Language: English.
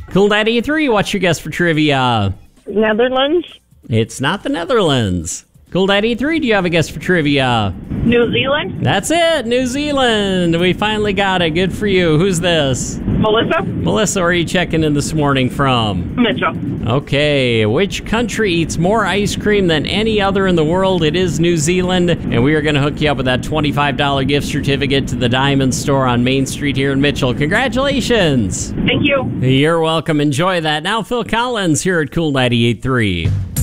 Cool 98.3, what's your guess for trivia? Netherlands? It's not the Netherlands. Cool 98.3, do you have a guess for trivia? New Zealand? That's it, New Zealand. We finally got it. Good for you. Who's this? Melissa? Melissa, where are you checking in this morning from? Mitchell. Okay, which country eats more ice cream than any other in the world? It is New Zealand, and we are going to hook you up with that $25 gift certificate to the Diamond Store on Main Street here in Mitchell. Congratulations. Thank you. You're welcome. Enjoy that. Now, Phil Collins here at Cool 98.3.